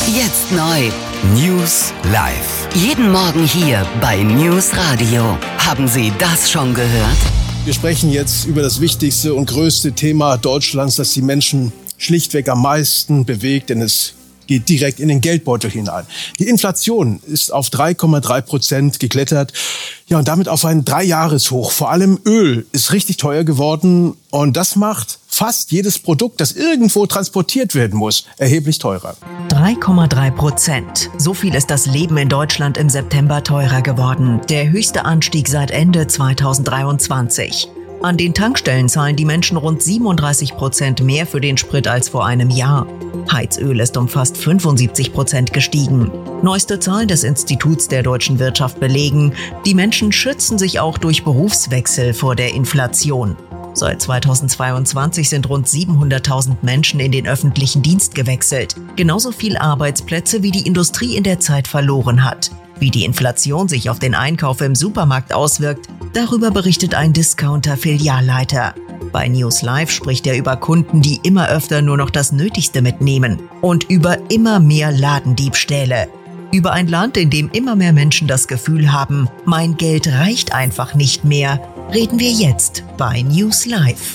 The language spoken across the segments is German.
Jetzt neu. News live. Jeden Morgen hier bei News Radio. Haben Sie das schon gehört? Wir sprechen jetzt über das wichtigste und größte Thema Deutschlands, das die Menschen schlichtweg am meisten bewegt, denn es geht direkt in den Geldbeutel hinein. Die Inflation ist auf 3,3% geklettert. Ja, und damit auf ein 3-Jahreshoch. Vor allem Öl ist richtig teuer geworden. Und das macht fast jedes Produkt, das irgendwo transportiert werden muss, erheblich teurer. 3,3%. So viel ist das Leben in Deutschland im September teurer geworden. Der höchste Anstieg seit Ende 2023. An den Tankstellen zahlen die Menschen rund 37% mehr für den Sprit als vor einem Jahr. Heizöl ist um fast 75% gestiegen. Neueste Zahlen des Instituts der deutschen Wirtschaft belegen, die Menschen schützen sich auch durch Berufswechsel vor der Inflation. Seit 2022 sind rund 700.000 Menschen in den öffentlichen Dienst gewechselt. Genauso viel Arbeitsplätze wie die Industrie in der Zeit verloren hat. Wie die Inflation sich auf den Einkauf im Supermarkt auswirkt, darüber berichtet ein Discounter-Filialleiter. Bei News Live spricht er über Kunden, die immer öfter nur noch das Nötigste mitnehmen und über immer mehr Ladendiebstähle. Über ein Land, in dem immer mehr Menschen das Gefühl haben, mein Geld reicht einfach nicht mehr, reden wir jetzt bei News Live.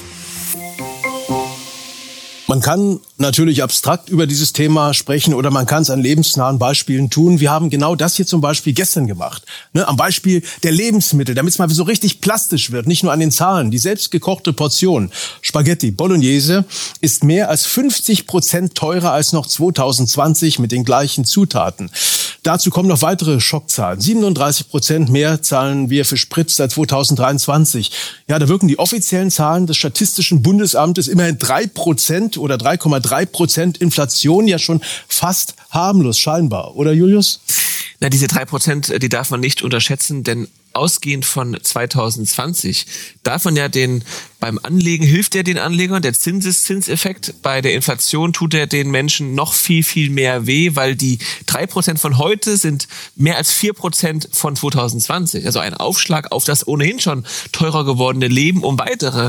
Man kann natürlich abstrakt über dieses Thema sprechen oder man kann es an lebensnahen Beispielen tun. Wir haben genau das hier zum Beispiel gestern gemacht. Am Beispiel der Lebensmittel, damit es mal so richtig plastisch wird, nicht nur an den Zahlen. Die selbstgekochte Portion Spaghetti Bolognese ist mehr als 50% teurer als noch 2020 mit den gleichen Zutaten. Dazu kommen noch weitere Schockzahlen. 37% mehr zahlen wir für Sprit seit 2023. Ja, da wirken die offiziellen Zahlen des Statistischen Bundesamtes immerhin 3% oder 3,3% Inflation ja schon fast harmlos scheinbar. Oder Julius? Na, diese 3%, die darf man nicht unterschätzen, denn ausgehend von 2020 darf man ja beim Anlegen hilft er den Anlegern, der Zinseszinseffekt. Bei der Inflation tut er den Menschen noch viel, viel mehr weh, weil die 3% von heute sind mehr als 4% von 2020. Also ein Aufschlag auf das ohnehin schon teurer gewordene Leben um weitere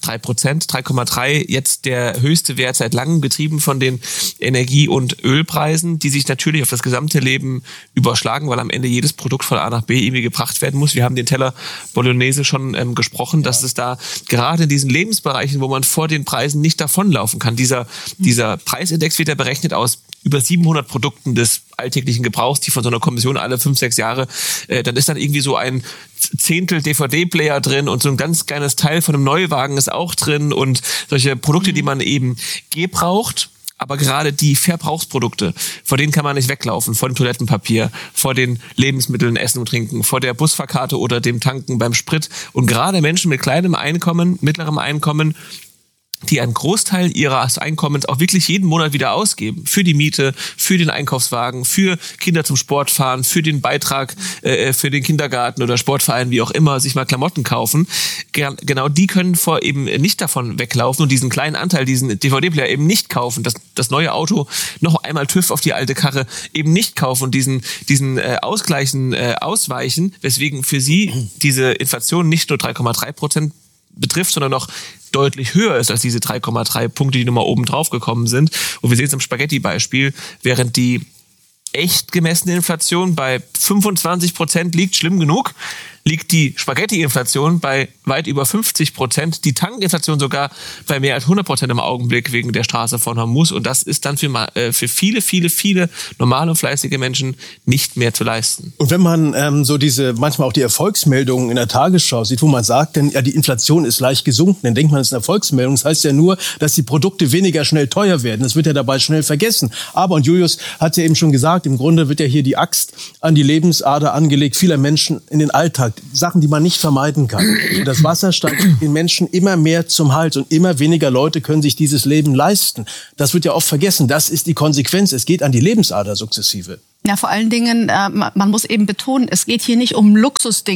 3%, 3,3, jetzt der höchste Wert seit langem, getrieben von den Energie- und Ölpreisen, die sich natürlich auf das gesamte Leben überschlagen, weil am Ende jedes Produkt von A nach B irgendwie gebracht werden muss. Wir haben den Teller Bolognese schon gesprochen, dass es da gerade in diesen Lebensbereichen, wo man vor den Preisen nicht davonlaufen kann, dieser Preisindex wird ja berechnet aus über 700 Produkten des alltäglichen Gebrauchs, die von so einer Kommission alle 5-6 Jahre, dann ist dann irgendwie so ein Zehntel DVD-Player drin und so ein ganz kleines Teil von einem Neuwagen ist auch drin und solche Produkte, die man eben gebraucht. Aber gerade die Verbrauchsprodukte, vor denen kann man nicht weglaufen, vor dem Toilettenpapier, vor den Lebensmitteln, Essen und Trinken, vor der Busfahrkarte oder dem Tanken beim Sprit. Und gerade Menschen mit kleinem Einkommen, mittlerem Einkommen, die einen Großteil ihres Einkommens auch wirklich jeden Monat wieder ausgeben. Für die Miete, für den Einkaufswagen, für Kinder zum Sport fahren, für den Beitrag für den Kindergarten oder Sportverein, wie auch immer, sich mal Klamotten kaufen. Genau die können eben nicht davon weglaufen und diesen kleinen Anteil, diesen DVD-Player eben nicht kaufen, das neue Auto noch einmal TÜV auf die alte Karre eben nicht kaufen und diesen Ausgleichen ausweichen, weswegen für sie diese Inflation nicht nur 3,3% betrifft, sondern noch deutlich höher ist als diese 3,3 Punkte, die nochmal oben drauf gekommen sind. Und wir sehen es im Spaghetti-Beispiel, während die echt gemessene Inflation bei 25% liegt, schlimm genug, liegt die Spaghetti-Inflation bei weit über 50%, die Tankinflation sogar bei mehr als 100% im Augenblick wegen der Straße von Hormuz. Und das ist dann für viele, viele, viele normale und fleißige Menschen nicht mehr zu leisten. Und wenn man manchmal auch die Erfolgsmeldungen in der Tagesschau sieht, wo man sagt, denn ja, die Inflation ist leicht gesunken, dann denkt man, das ist eine Erfolgsmeldung. Das heißt ja nur, dass die Produkte weniger schnell teuer werden. Das wird ja dabei schnell vergessen. Aber, und Julius hat ja eben schon gesagt, im Grunde wird ja hier die Axt an die Lebensader angelegt vieler Menschen in den Alltag. Sachen, die man nicht vermeiden kann. Und das Wasser steigt den Menschen immer mehr zum Hals und immer weniger Leute können sich dieses Leben leisten. Das wird ja oft vergessen. Das ist die Konsequenz. Es geht an die Lebensader sukzessive. Ja, vor allen Dingen, man muss eben betonen, es geht hier nicht um Luxusdinge.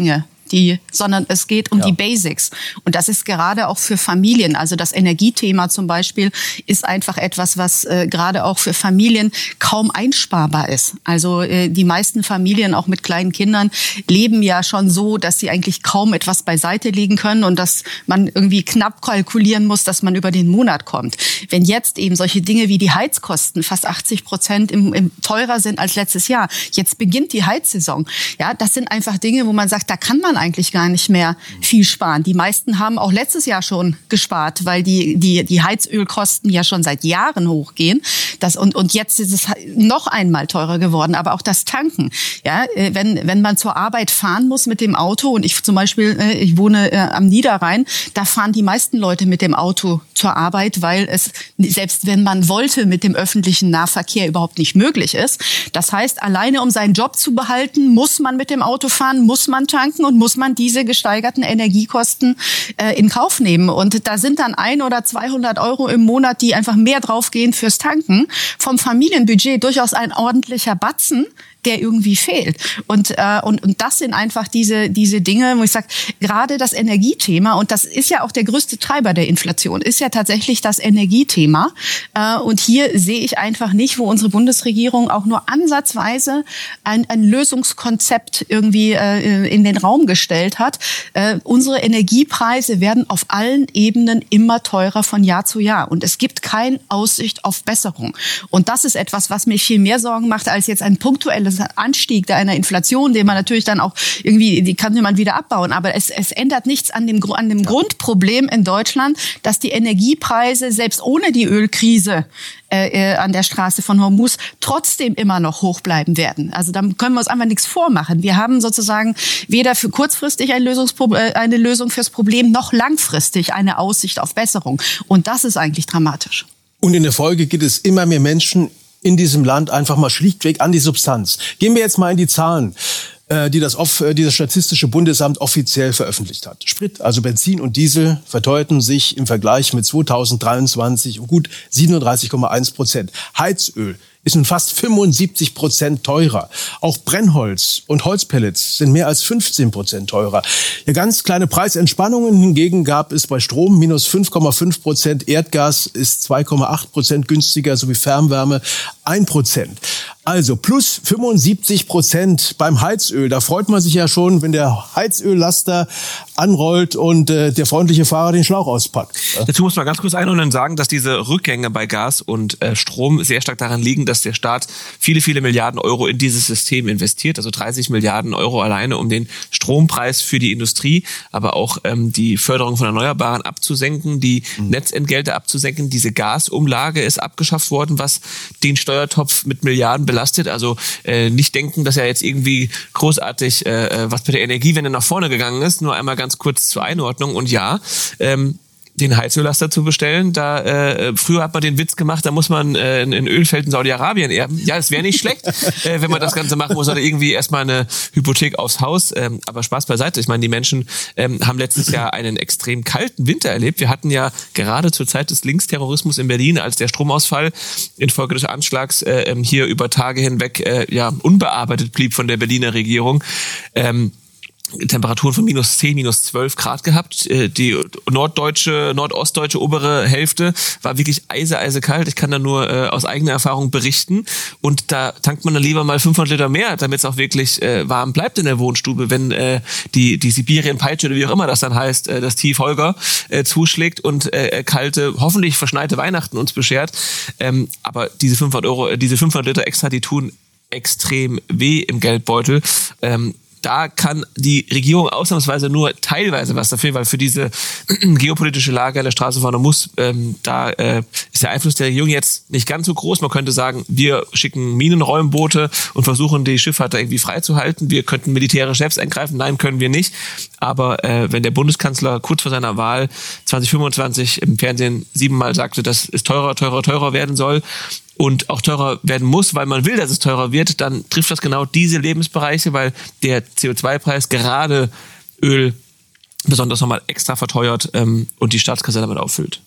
sondern es geht um die Basics. Und das ist gerade auch für Familien. Also das Energiethema zum Beispiel ist einfach etwas, was gerade auch für Familien kaum einsparbar ist. Also die meisten Familien, auch mit kleinen Kindern, leben ja schon so, dass sie eigentlich kaum etwas beiseite legen können und dass man irgendwie knapp kalkulieren muss, dass man über den Monat kommt. Wenn jetzt eben solche Dinge wie die Heizkosten fast 80% im teurer sind als letztes Jahr, jetzt beginnt die Heizsaison. Ja, das sind einfach Dinge, wo man sagt, da kann man eigentlich gar nicht mehr viel sparen. Die meisten haben auch letztes Jahr schon gespart, weil die Heizölkosten ja schon seit Jahren hochgehen. Und jetzt ist es noch einmal teurer geworden. Aber auch das Tanken. Ja, wenn man zur Arbeit fahren muss mit dem Auto, und ich zum Beispiel, ich wohne am Niederrhein, da fahren die meisten Leute mit dem Auto zur Arbeit, weil es, selbst wenn man wollte, mit dem öffentlichen Nahverkehr überhaupt nicht möglich ist. Das heißt, alleine um seinen Job zu behalten, muss man mit dem Auto fahren, muss man tanken und muss man diese gesteigerten Energiekosten in Kauf nehmen. Und da sind dann 100 oder 200 Euro im Monat, die einfach mehr draufgehen fürs Tanken. Vom Familienbudget durchaus ein ordentlicher Batzen, der irgendwie fehlt. Und das sind einfach diese Dinge, wo ich sage, gerade das Energiethema, und das ist ja auch der größte Treiber der Inflation, ist ja tatsächlich das Energiethema. Und hier sehe ich einfach nicht, wo unsere Bundesregierung auch nur ansatzweise ein Lösungskonzept irgendwie in den Raum gestellt hat. Unsere Energiepreise werden auf allen Ebenen immer teurer von Jahr zu Jahr. Und es gibt keine Aussicht auf Besserung. Und das ist etwas, was mir viel mehr Sorgen macht, als jetzt ein punktuelles Anstieg einer Inflation, den man natürlich dann auch irgendwie, die kann man wieder abbauen. Aber es ändert nichts an dem Grundproblem in Deutschland, dass die Energiepreise selbst ohne die Ölkrise an der Straße von Hormuz trotzdem immer noch hoch bleiben werden. Also da können wir uns einfach nichts vormachen. Wir haben sozusagen weder für kurzfristig eine Lösung fürs Problem, noch langfristig eine Aussicht auf Besserung. Und das ist eigentlich dramatisch. Und in der Folge geht es immer mehr Menschen in diesem Land einfach mal schlichtweg an die Substanz. Gehen wir jetzt mal in die Zahlen, die das Statistische Bundesamt offiziell veröffentlicht hat. Sprit, also Benzin und Diesel, verteuerten sich im Vergleich mit 2023 um gut 37,1%. Heizöl ist nun fast 75% teurer. Auch Brennholz und Holzpellets sind mehr als 15% teurer. Ja, ganz kleine Preisentspannungen hingegen gab es bei Strom minus 5,5%, Erdgas ist 2,8% günstiger, sowie Fernwärme 1%. Also plus 75% beim Heizöl. Da freut man sich ja schon, wenn der Heizöllaster anrollt und der freundliche Fahrer den Schlauch auspackt. Dazu muss man ganz kurz einordnen sagen, dass diese Rückgänge bei Gas und Strom sehr stark daran liegen, dass der Staat viele, viele Milliarden Euro in dieses System investiert. Also 30 Milliarden Euro alleine, um den Strompreis für die Industrie, aber auch die Förderung von Erneuerbaren abzusenken, die Netzentgelte abzusenken. Diese Gasumlage ist abgeschafft worden, was den Steuertopf mit Milliarden belastet. Also nicht denken, dass ja jetzt irgendwie großartig was bei der Energiewende nach vorne gegangen ist. Nur einmal ganz kurz zur Einordnung. Und ja, den Heizöllaster zu bestellen, da früher hat man den Witz gemacht, da muss man in Ölfeld in Saudi-Arabien erben. Ja, es wäre nicht schlecht, wenn man das Ganze machen muss, oder irgendwie erstmal eine Hypothek aufs Haus. Aber Spaß beiseite. Ich meine, die Menschen haben letztes Jahr einen extrem kalten Winter erlebt. Wir hatten ja gerade zur Zeit des Linksterrorismus in Berlin, als der Stromausfall infolge des Anschlags hier über Tage hinweg unbearbeitet blieb von der Berliner Regierung, Temperaturen von minus 10, minus 12 Grad gehabt. Die nordostdeutsche obere Hälfte war wirklich eisekalt. Ich kann da nur aus eigener Erfahrung berichten. Und da tankt man dann lieber mal 500 Liter mehr, damit es auch wirklich warm bleibt in der Wohnstube, wenn die Sibirien-Peitsche oder wie auch immer das dann heißt, das Tiefholger zuschlägt und kalte, hoffentlich verschneite Weihnachten uns beschert. Aber diese 500 Liter extra, die tun extrem weh im Geldbeutel. Da kann die Regierung ausnahmsweise nur teilweise was dafür, weil für diese geopolitische Lage an der Straße von Hormuz, da ist der Einfluss der Regierung jetzt nicht ganz so groß. Man könnte sagen, wir schicken Minenräumboote und versuchen, die Schifffahrt da irgendwie freizuhalten. Wir könnten militärisch selbst eingreifen. Nein, können wir nicht. Aber wenn der Bundeskanzler kurz vor seiner Wahl 2025 im Fernsehen 7-mal sagte, dass es teurer werden soll, und auch teurer werden muss, weil man will, dass es teurer wird, dann trifft das genau diese Lebensbereiche, weil der CO2-Preis gerade Öl besonders nochmal extra verteuert und die Staatskasse damit auffüllt.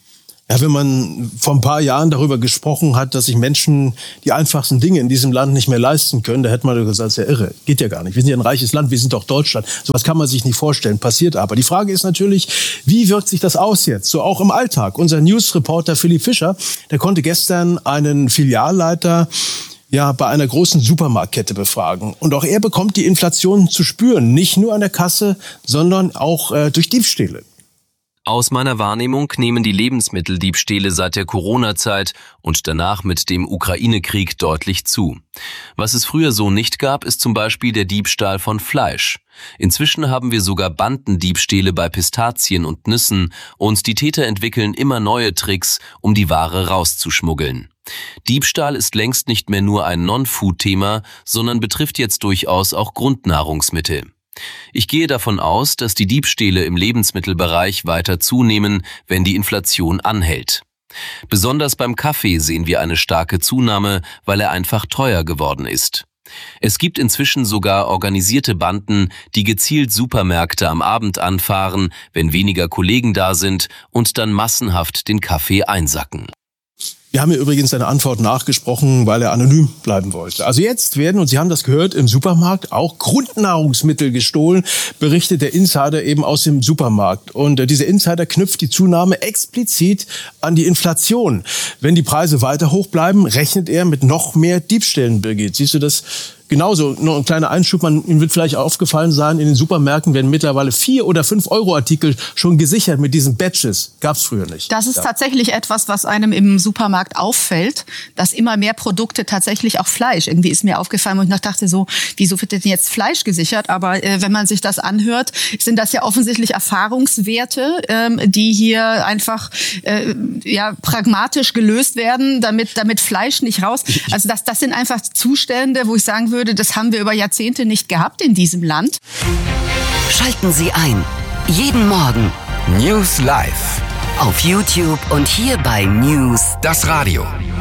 Ja, wenn man vor ein paar Jahren darüber gesprochen hat, dass sich Menschen die einfachsten Dinge in diesem Land nicht mehr leisten können, da hätte man gesagt, das ist ja irre. Geht ja gar nicht. Wir sind ja ein reiches Land, wir sind doch Deutschland. Sowas kann man sich nicht vorstellen, passiert aber. Die Frage ist natürlich, wie wirkt sich das aus jetzt? So auch im Alltag. Unser News-Reporter Philipp Fischer, der konnte gestern einen Filialleiter bei einer großen Supermarktkette befragen. Und auch er bekommt die Inflation zu spüren. Nicht nur an der Kasse, sondern auch durch Diebstähle. Aus meiner Wahrnehmung nehmen die Lebensmitteldiebstähle seit der Corona-Zeit und danach mit dem Ukraine-Krieg deutlich zu. Was es früher so nicht gab, ist zum Beispiel der Diebstahl von Fleisch. Inzwischen haben wir sogar Bandendiebstähle bei Pistazien und Nüssen und die Täter entwickeln immer neue Tricks, um die Ware rauszuschmuggeln. Diebstahl ist längst nicht mehr nur ein Non-Food-Thema, sondern betrifft jetzt durchaus auch Grundnahrungsmittel. Ich gehe davon aus, dass die Diebstähle im Lebensmittelbereich weiter zunehmen, wenn die Inflation anhält. Besonders beim Kaffee sehen wir eine starke Zunahme, weil er einfach teuer geworden ist. Es gibt inzwischen sogar organisierte Banden, die gezielt Supermärkte am Abend anfahren, wenn weniger Kollegen da sind und dann massenhaft den Kaffee einsacken. Wir haben hier übrigens seine Antwort nachgesprochen, weil er anonym bleiben wollte. Also jetzt werden, und Sie haben das gehört, im Supermarkt auch Grundnahrungsmittel gestohlen, berichtet der Insider eben aus dem Supermarkt. Und dieser Insider knüpft die Zunahme explizit an die Inflation. Wenn die Preise weiter hoch bleiben, rechnet er mit noch mehr Diebstählen, Birgit. Siehst du das? Genauso, noch ein kleiner Einschub, Ihnen wird vielleicht aufgefallen sein, in den Supermärkten werden mittlerweile 4 oder 5 Euro Artikel schon gesichert mit diesen Badges. Gab's früher nicht. Das ist tatsächlich etwas, was einem im Supermarkt auffällt, dass immer mehr Produkte tatsächlich auch Fleisch. Irgendwie ist mir aufgefallen und ich dachte so, wieso wird denn jetzt Fleisch gesichert? Aber wenn man sich das anhört, sind das ja offensichtlich Erfahrungswerte, die hier einfach pragmatisch gelöst werden, damit Fleisch nicht raus. Also das sind einfach Zustände, wo ich sagen würde, das haben wir über Jahrzehnte nicht gehabt in diesem Land. Schalten Sie ein. Jeden Morgen. News Live. Auf YouTube und hier bei News. Das Radio.